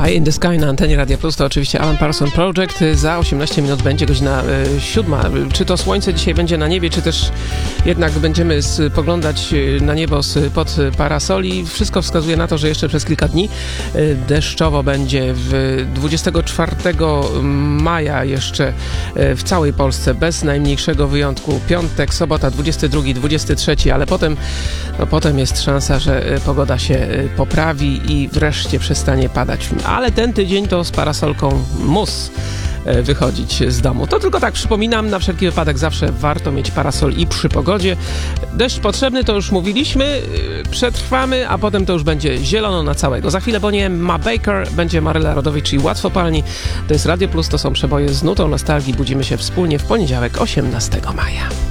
Eye in the Sky na antenie Radia Plus to oczywiście Alan Parsons Project. Za 18 minut będzie godzina 7. Czy to słońce dzisiaj będzie na niebie, czy też jednak będziemy spoglądać na niebo pod parasoli. Wszystko wskazuje na to, że jeszcze przez kilka dni deszczowo będzie. 24 maja jeszcze w całej Polsce bez najmniejszego wyjątku. Piątek, sobota 22, 23, ale potem jest szansa, że pogoda się poprawi i wreszcie przestanie padać. Ale ten tydzień to z parasolką mus wychodzić z domu. To tylko tak przypominam, na wszelki wypadek zawsze warto mieć parasol i przy pogodzie. Deszcz potrzebny, to już mówiliśmy, przetrwamy, a potem to już będzie zielono na całego. Za chwilę Bonnie Ma Baker, będzie Maryla Rodowicz i Łatwopalni. To jest Radio Plus, to są przeboje z nutą nostalgii. Budzimy się wspólnie w poniedziałek 18 maja.